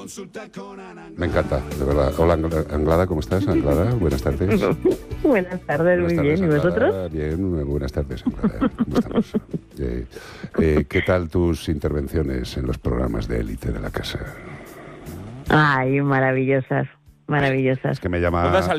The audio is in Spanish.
Me encanta, de verdad. Hola, Anglada, ¿cómo estás? Anglada, buenas tardes. Buenas tardes, muy bien. ¿Y Anglada. vosotros? Bien, buenas tardes, Anglada. ¿Cómo estamos? ¿Qué tal tus intervenciones en los programas de élite de la casa? Ay, maravillosas, maravillosas. Es que me llama...